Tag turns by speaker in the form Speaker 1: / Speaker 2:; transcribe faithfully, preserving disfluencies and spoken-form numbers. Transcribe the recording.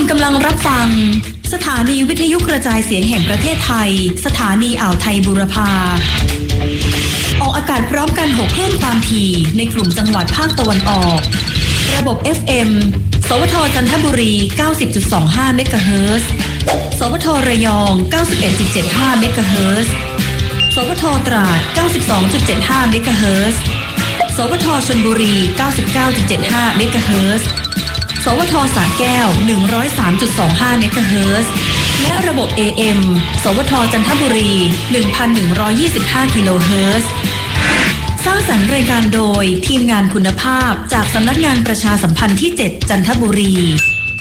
Speaker 1: กำลังรับฟังสถานีวิทยุกระจายเสียงแห่งประเทศไทยสถานีอ่าวไทยบูรพาออกอากาศพร้อมกันหกคลื่นความถี่ในกลุ่มจังหวัดภาคตะวันออกระบบ เอฟ เอ็ม สวทจันทบุรี เก้าสิบจุดสองห้า เมกะเฮิรตซ์ สวทระยอง เก้าสิบเอ็ดจุดเจ็ดห้า เมกะเฮิรตซ์ สวทตราด เก้าสิบสองจุดเจ็ดห้า เมกะเฮิรตซ์ สวทชลบุรี เก้าสิบเก้าจุดเจ็ดห้า เมกะเฮิรตซ์ สวทสระแก้ว หนึ่งร้อยสามจุดสองห้า เมกะเฮิรตซ์ และระบบ เอ เอ็ม สวทจันทบุรี หนึ่งพันหนึ่งร้อยยี่สิบห้า กิโลเฮิรตซ์ สร้างสรรค์รายการโดยทีมงานคุณภาพจากสำนักงานประชาสัมพันธ์ที่ เจ็ด จันทบุรี